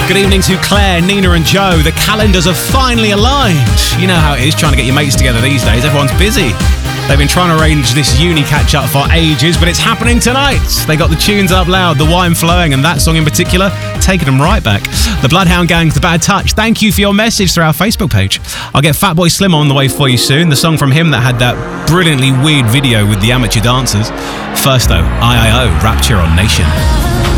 Good evening to Claire, Nina and Joe. The calendars are finally aligned. You know how it is trying to get your mates together these days. Everyone's busy. They've been trying to arrange this uni catch-up for ages, but it's happening tonight. They got the tunes up loud, the wine flowing, and that song in particular, taking them right back. The Bloodhound Gang's The Bad Touch. Thank you for your message through our Facebook page. I'll get Fatboy Slim on the way for you soon, the song from him that had that brilliantly weird video with the amateur dancers. First though, IIO, Rapture on Nation.